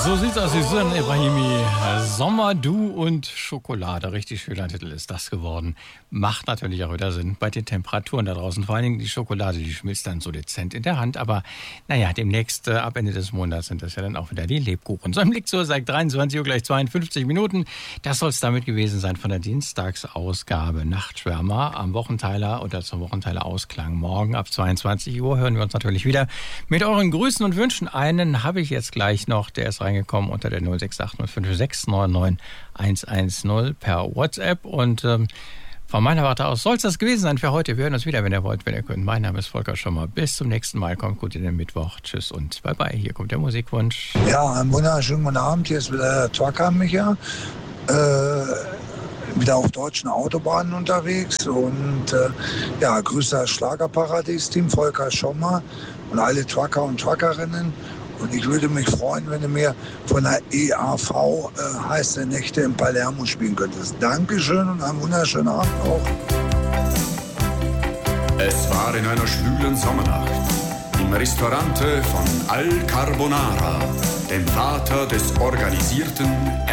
So sieht's aus, die Susan Ibrahimi. Sommer, Du und Schokolade. Richtig schöner Titel ist das geworden. Macht natürlich auch wieder Sinn bei den Temperaturen da draußen. Vor allen Dingen die Schokolade, die schmilzt dann so dezent in der Hand. Aber naja, demnächst ab Ende des Monats sind das ja dann auch wieder die Lebkuchen. So im Blick so seit 23 Uhr gleich 52 Minuten. Das soll es damit gewesen sein von der Dienstagsausgabe Nachtschwärmer am Wochenteiler oder zum Wochenteiler Ausklang. Morgen ab 22 Uhr hören wir uns natürlich wieder mit euren Grüßen und Wünschen. Einen habe ich jetzt gleich noch, der ist reingekommen unter der 06805699110 per WhatsApp. Und von meiner Warte aus soll es das gewesen sein für heute. Wir hören uns wieder, wenn ihr wollt, wenn ihr könnt. Mein Name ist Volker Schommer. Bis zum nächsten Mal. Kommt gut in den Mittwoch. Tschüss und bye bye. Hier kommt der Musikwunsch. Ja, einen wunderschönen guten Abend. Hier ist wieder der Trucker Micha. Wieder auf deutschen Autobahnen unterwegs. Und grüße das Schlagerparadies-Team Volker Schommer und alle Trucker und Truckerinnen. Und ich würde mich freuen, wenn du mir von der EAV heiße Nächte in Palermo spielen könntest. Dankeschön und einen wunderschönen Abend auch. Es war in einer schwülen Sommernacht im Restaurante von Al Carbonara, dem Vater des organisierten